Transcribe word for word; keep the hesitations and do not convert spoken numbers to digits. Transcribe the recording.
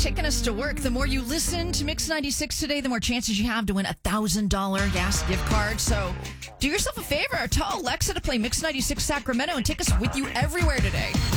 taking us to work. The more you listen to Mix ninety-six today, the more chances you have to win a one thousand dollars gas gift card. So do yourself a favor. Tell Alexa to play Mix ninety-six Sacramento and take us with you everywhere today.